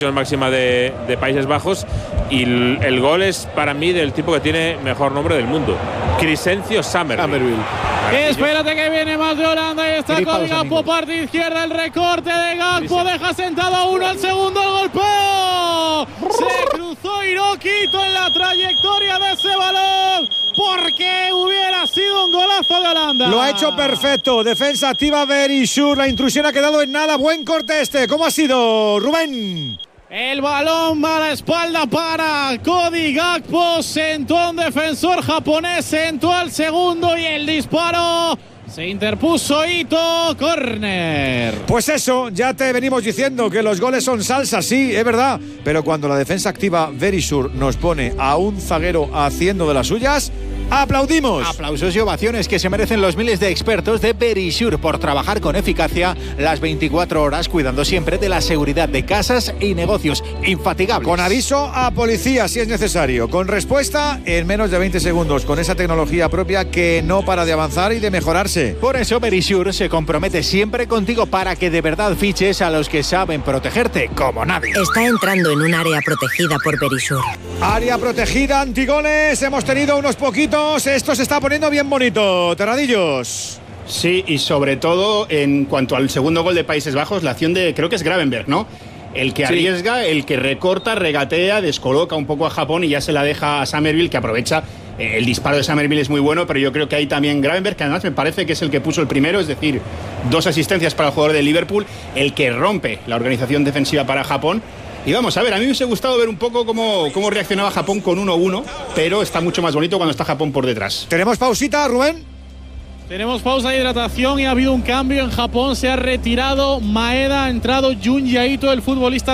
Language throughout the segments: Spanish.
máxima de Países Bajos, y el gol es para mí del tipo que tiene mejor nombre del mundo, Crescencio Summerville. Espérate que viene más de Holanda y está con Gakpo, parte izquierda, el recorte de Gakpo, deja sentado a uno, el segundo, el golpeo. Se cruzó Hiroquito en la trayectoria de ese balón, porque hubiera sido un golazo de Holanda. Lo ha hecho perfecto, defensa activa Berisur, la intrusión ha quedado en nada, buen corte este. ¿Cómo ha sido, Rubén? El balón a la espalda para Cody Gakpo, sentó a un defensor japonés, sentó al segundo y el disparo se interpuso Ito, córner. Pues eso, ya te venimos diciendo que los goles son salsa, sí, es verdad, pero cuando la defensa activa Berisur nos pone a un zaguero haciendo de las suyas, ¡aplaudimos! Aplausos y ovaciones que se merecen los miles de expertos de Berisur por trabajar con eficacia las 24 horas, cuidando siempre de la seguridad de casas y negocios, infatigables. Con aviso a policía si es necesario, con respuesta en menos de 20 segundos, con esa tecnología propia que no para de avanzar y de mejorarse. Por eso Berisur se compromete siempre contigo para que de verdad fiches a los que saben protegerte como nadie. Está entrando en un área protegida por Berisur. Área protegida, antigoles, hemos tenido unos poquitos. Esto se está poniendo bien bonito, Terradillos. Sí, y sobre todo en cuanto al segundo gol de Países Bajos, la acción de, creo que es Gravenberch, ¿no? El que arriesga, el que recorta, regatea, descoloca un poco a Japón y ya se la deja a Summerville, que aprovecha. El disparo de Summerville es muy bueno, pero yo creo que hay también Gravenberch, que además me parece que es el que puso el primero, es decir, 2 asistencias para el jugador de Liverpool, el que rompe la organización defensiva para Japón. Y vamos a ver, a mí me hubiese gustado ver un poco cómo reaccionaba Japón con 1-1, pero está mucho más bonito cuando está Japón por detrás. ¿Tenemos pausita, Rubén? Tenemos pausa de hidratación y ha habido un cambio en Japón. Se ha retirado Maeda, ha entrado Junji Ito, el futbolista.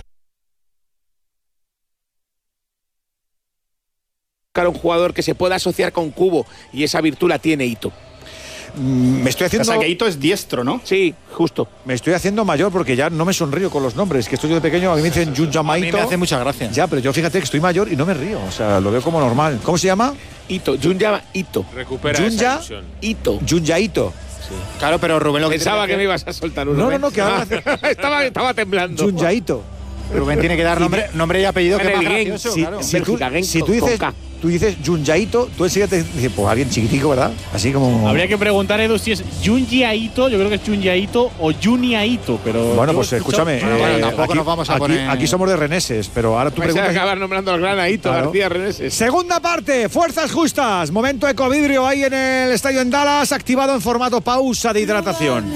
Un jugador que se pueda asociar con Kubo, y esa virtud la tiene Ito. Me estoy haciendo... O sea, que Ito es diestro, ¿no? Sí, justo. Me estoy haciendo mayor porque ya no me sonrío con los nombres, que estoy yo de pequeño, a mí me dicen Junjama Ito. A mí me hace mucha gracia. Ya, pero yo fíjate que estoy mayor y no me río, o sea, lo veo como normal. ¿Cómo se llama? Ito, Junja Ito. Recupera Junja esa ilusión. Ito. Junja Ito. Sí. Claro, pero Rubén lo que Pensaba tiene que me ibas a soltar uno. No, que ahora estaba temblando. Junja Ito. Rubén tiene que dar nombre y apellido, que es más gracioso, claro. Si tú dices Junjaito, tú enseguida te dices, pues alguien chiquitico, ¿verdad? Así como... Habría que preguntar, Edu, si es Junji Ito, yo creo que es Junji Ito o Junya Ito, pero... Bueno, pues escúchame, tampoco aquí, nos vamos a poner... aquí somos de reneses, pero ahora tú Vais preguntas... a acabar nombrando al gran Aito, Claro. García Reneses. Segunda parte, fuerzas justas, momento ecovidrio ahí en el estadio en Dallas, activado en formato pausa de hidratación.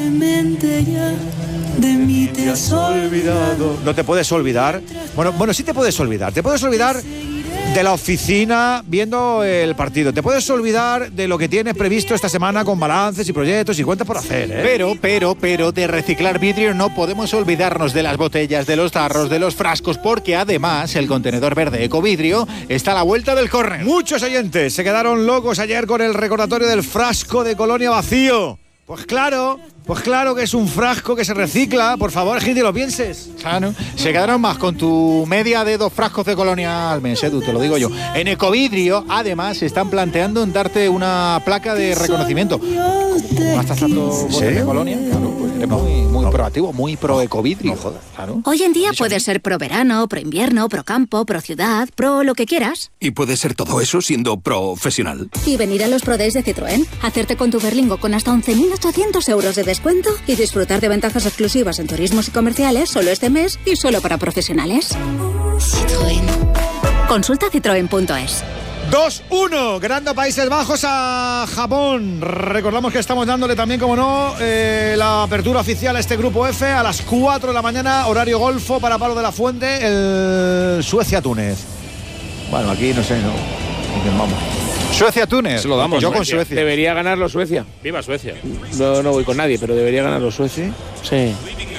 De mí te has olvidado. No te puedes olvidar. Bueno, sí te puedes olvidar. Te puedes olvidar de la oficina viendo el partido. Te puedes olvidar de lo que tienes previsto esta semana con balances y proyectos y cuentas por hacer, ¿eh? Pero de reciclar vidrio no podemos olvidarnos de las botellas, de los tarros, de los frascos, porque además el contenedor verde Ecovidrio está a la vuelta del córner. Muchos oyentes se quedaron locos ayer con el recordatorio del frasco de Colonia vacío. Pues claro que es un frasco que se recicla. Por favor, gente, lo pienses. Claro. Se quedaron más con tu media de 2 frascos de Colonia al mes, Edu, te lo digo yo. En Ecovidrio, además, se están planteando en darte una placa de reconocimiento. Como gastas tanto botes de Colonia, claro, pues eres muy proactivo, muy pro Ecovidrio. No jodas. Claro. Hoy en día puedes ser pro verano, pro invierno, pro campo, pro ciudad, pro lo que quieras. Y puedes ser todo eso siendo profesional. Y venir a los Pro Days de Citroën, hacerte con tu Berlingo con hasta 11.800 euros de descuento y disfrutar de ventajas exclusivas en turismos y comerciales solo este mes y solo para profesionales. Citroën. Consulta citroen.es. 2-1, ganando Países Bajos a Japón. Recordamos que estamos dándole también, como no, la apertura oficial a este grupo F a las 4 de la mañana, horario golfo para Palo de la Fuente, el Suecia-Túnez. Bueno, aquí no sé, ¿no? Vamos. Suecia-Túnez. Se lo damos. Yo con Suecia. Debería ganarlo Suecia. Viva Suecia. No voy con nadie, pero debería ganarlo Suecia. Sí.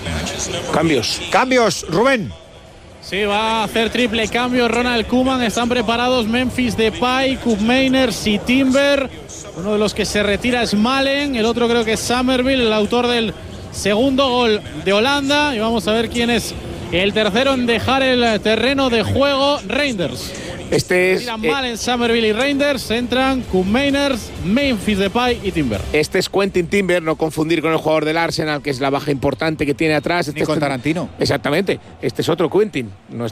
Cambios, Rubén. Sí, va a hacer triple cambio Ronald Koeman. Están preparados Memphis Depay, Koopmeiners y Timber. Uno de los que se retira es Malen. El otro creo que es Summerville, el autor del segundo gol de Holanda. Y vamos a ver quién es el tercero en dejar el terreno de juego. Reinders. Tiran mal en Somerville y Reinders, entran Koopmeiners, Memphis Depay y Timber. Este es Quentin Timber, no confundir con el jugador del Arsenal, que es la baja importante que tiene atrás. Ni con Tarantino. Exactamente. Este es otro Quentin. No